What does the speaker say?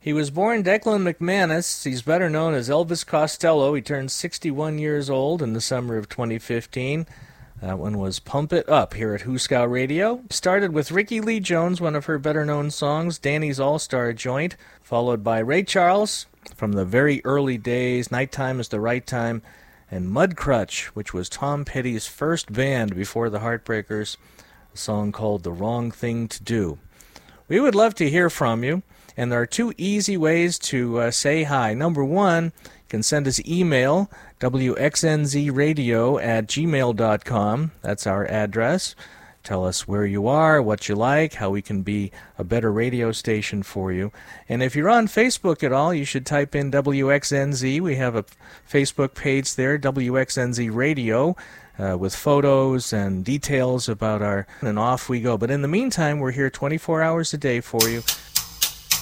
He was born Declan McManus. He's better known as Elvis Costello. He turned 61 years old in the summer of 2015. That one was Pump It Up here at Hooskow Radio. Started with Ricky Lee Jones, one of her better-known songs, Danny's All-Star Joint, followed by Ray Charles from the very early days, Nighttime is the Right Time, and Mudcrutch, which was Tom Petty's first band before the Heartbreakers, a song called The Wrong Thing to Do. We would love to hear from you, and there are two easy ways to say hi. Number one, you can send us email, wxnzradio@gmail.com. That's our address. Tell us where you are, what you like, how we can be a better radio station for you. And if you're on Facebook at all, you should type in WXNZ. We have a Facebook page there, WXNZ Radio, with photos and details about our... And off we go. But in the meantime, we're here 24 hours a day for you.